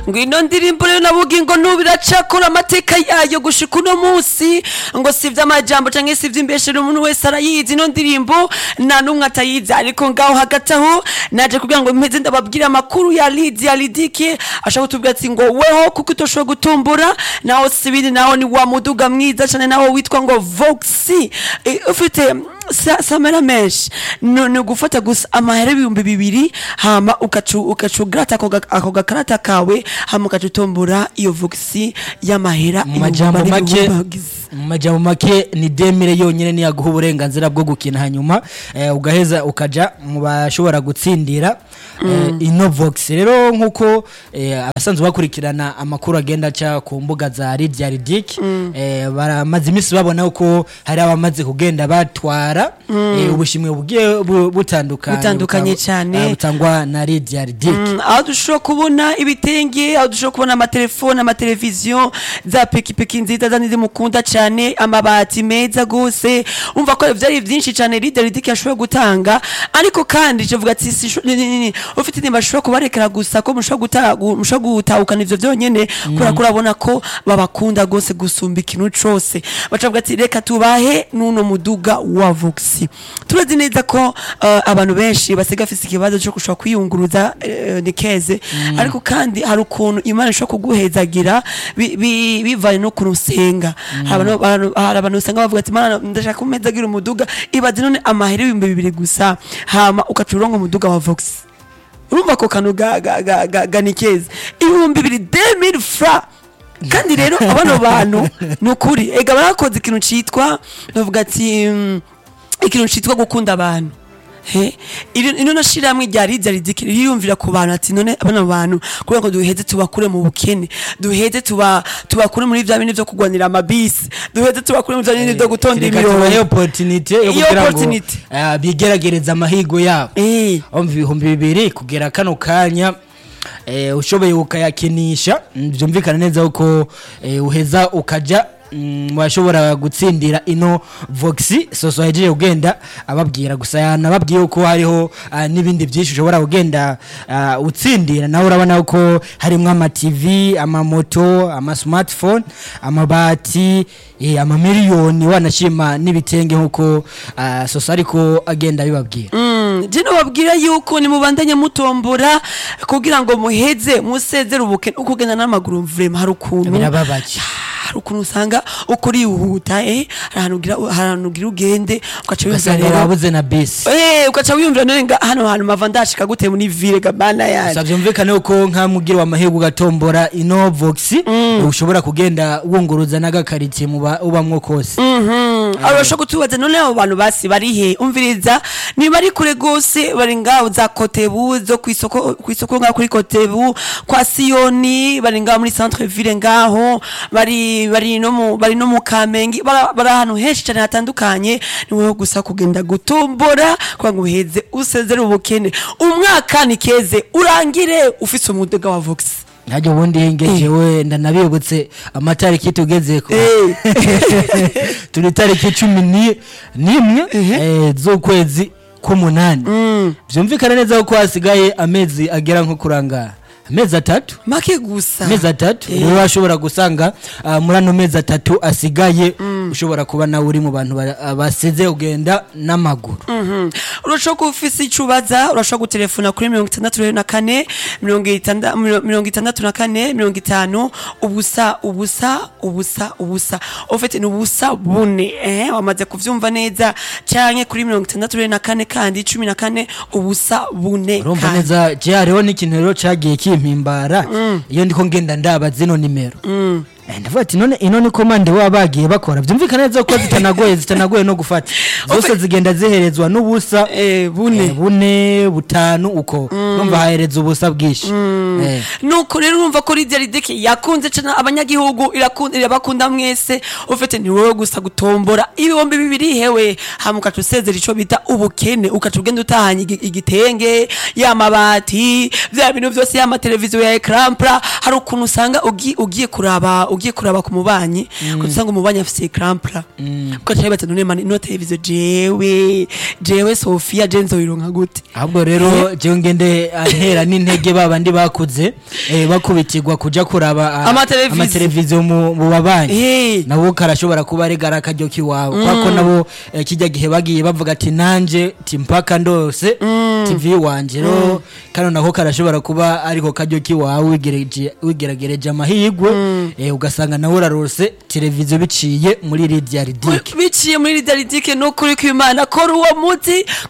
ngo ino ndirimbo rero nabugi ngo nubiracakora amateka yayo gushika uno munsi ngo sivya amajambo canke sivya imbeshero umuntu wese arayizi ino ndirimbo nta numwe atayizi ariko ngaho hagati aho naje kugira ngo mpeze ndababwira amakuru ya Lydia Lidike ashaka kutubwira ati ngo weho kuko utoshobora gutumbura naho sibiri naho ni wa muduga mwiza cane naho witwa ngo Voxy ufite samera menshi no gufata gusa amahera 2,000 hama ukacugrata ako gakarata kawe hama ukacutombora iyo Voxy y'amahera mu majambo make ni demire yonyene ni yaguha uburenganzira bwo gukina hanyuma ugaheza ukaja mu bashobora gutsindira ino Voxy rero nkuko abasanzwe bakurikirana amakuru agenda cha ku mbuga za Lydia Lidike baramaze imisi babona uko hari abamaze kugenda batwara ubushimwe bugiye butandukanye cyane butangwa na Lydia Lidike aho dushobora kubona ibitenge aho dushobora kubona amatelefone amateleviziyo za peki nziza zandi mukunda cyane amabati meza gose umva ko vyari byinshi cyane Lydia Lidike yashobora gutanga ariko kandi jevuga ati ufite nimba ashobora kubarekera gusa ko mushobora gutahukana ivyo byonyene kura kurabona ko babakunda gose gusumba ikintu cose bacavuga ati reka tubahe nuno muduga wa Voxy turazi neza ko abantu benshi basiga afise ikibazo cyo gushaka kwiyunguruza nikeze ariko kandi hari ukuntu Imana ishobora kuguhezagira bivaye no kurusenga abantu usanga bavuga ati Imana ndashaka kumezagira umuduga ibaze none amahera 2,000 gusa hama ukacuronga umuduga wa Voxy urumva ko kanu ganikeze 2,000 francs kandi rero abano bantu nukuri ega barakoze ikintu citwa bavuga ati ikintu citwa gukunda abantu ino nashiramwe rya Lydia Lidike yiyumvira ku bantu ati none abana bantu kugira ngo duheze tubakure mu bukene duheze tubakure muri vya bintu byo kugwanira amabisi duheze tubakure mu vya bintu byo gutonda imirongo iyo opportunity yo kugira ngo bigeragereza amahigo yabo omvi 2,000 kugera kano kanya ushoboye ukayakinisha byumvikana neza uko uheza ukaja mwashobora gutsindira ino Voxy soso yaje ugenda ababwira gusa yanababwiye uko hariho nibindi byinshi ushobora kugenda utsindira nawe urabona uko harimo ama TV amamoto ama smartphone amabati amamiliyoni wanashima nibitenge nkuko soso ariko agenda bibabwira jino babwira yuko ni mubandanye mutombora kugira ngo muheze musezere ubukene ukugenda n'amaguru vraiment hari ukuntu birababaje ukuntu usanga ukuri uhuta haranugira ugende ukaca wiyumvira rero wabuze na bisi ukaca wiyumvira none hano hantu mava ndashika gute muri ville gabana yani savyumvikane uko nka mugira wa mahego gatombora ino Voxy ushobora kugenda wunguruza nagakaritiye muba ubamwo kose arashaka kutubaza none abo bantu basi bari he umviriza ni bari kure gose bari ngaho za Kotebu zo kwisoko ngaho kuri Kotebu kwa Sioni bari ngaho muri centre ville ngaho bari no mu Kamenge bari ahantu henshi cyane hatandukanye niwe gusa kugenda gutombora kwa ngo uheze usezere ubukene umwaka nikeze urangire ufise umuduga wa Voxy najye ubundi yengejewe ndanabibutse amatariki tugezeko turi tariki 11 z'ukwezi k'umunani byumvikana neza ko hasigaye amezi agera nko kurangara amezi 3 make gusa amezi 3 rero washobora gusanga muri ano mezi 3 asigaye ushobora kuba na uri mu bantu baseze ugenda n'amaguru urashaka ufise icubaza urashaka gutelefona kuri 64 50 ubusa ufite n'ubusa bune wamaze kuvyumva neza canke kuri 64 kandi 14 ubusa bune urumva neza je hariho n'ikintu rero cagiye mpimbara iyo ndiko ngenda ndaba zino nimero ndavuga ati none ino ni commande wabagiye bakora byumvikana neza ko zitanagoye no gufata zose zigenda ziherezwa n'ubusa bune butanu uko numva hahereza ubusa bwishi nuko rero urumva ko Lydia Lidike yakunze cyane abanyagihugu irabakunda mwese ufite ni wowe gusa gutombora 2,000 hewe hamuka tusezera ico bita ubukene ukatugenda utahanye igitenge y'amabati bya bintu byose y'amateleviziyo ya ecran pla hari ukuntu usanga ugiye kuraba ugiye kuraba ku mubanyi kuzanga umubanyi afise ecran plat ko cyari batanu ne mani no television jewe Sofia Jenzo ironka gute ahubwo rero je ngende antera n'intege babandi bakuze bakubitirwa kuja kuraba amateleviziyo mu babanyi nabo karashobora kuba ari garaka kiwawe kwako nabo kijya gihe bagiye bavuga ati nanje timpaka ndose TV wanje ro kano nako karashobora kuba ariko kajyo kiwawe wigeragereje amahigwe ugasanga nawe urarose televiziyo biciye muri Lydia Ridike no kuri kw'Imana ko uwo muti